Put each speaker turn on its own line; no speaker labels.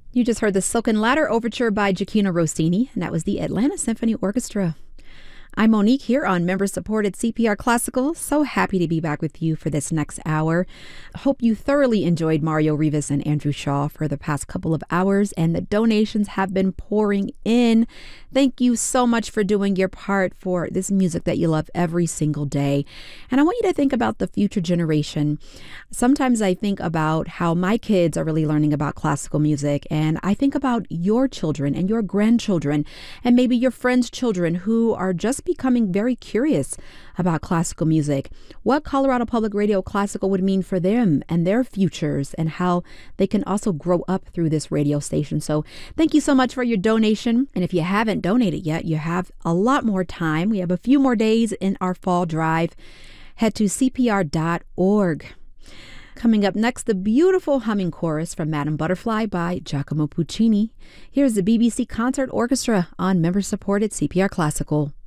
You just heard the Silken Ladder Overture by Gioachino Rossini, and that was the Atlanta Symphony Orchestra. I'm Monique here on member-supported CPR Classical. So happy to be back with you for this next hour. Hope you thoroughly enjoyed Mario Rivas and Andrew Shaw for the past couple of hours, and the donations have been pouring in. Thank you so much for doing your part for this music that you love every single day. And I want you to think about the future generation. Sometimes I think about how my kids are really learning about classical music, and I think about your children and your grandchildren and maybe your friends' children who are just becoming very curious about classical music, what Colorado Public Radio Classical would mean for them and their futures, and how they can also grow up through this radio station. So thank you so much for your donation. And if you haven't donated yet, you have a lot more time. We have a few more days in our fall drive. Head to cpr.org. Coming up next, the beautiful humming chorus from Madame Butterfly by Giacomo Puccini. Here's the BBC Concert Orchestra on member-supported CPR Classical.